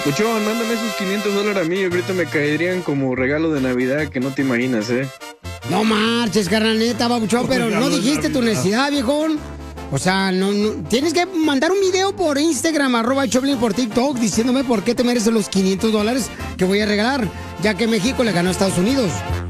Muchón, mándame esos $500 a mí. Ahorita me caerían como regalo de Navidad que no te imaginas, ¿eh? No marches, carnal, neta, babuchón, pero no dijiste tu necesidad, viejón. O sea, tienes que mandar un video por Instagram, @Choplin, por TikTok, diciéndome por qué te mereces los $500 que voy a regalar, ya que México le ganó a Estados Unidos.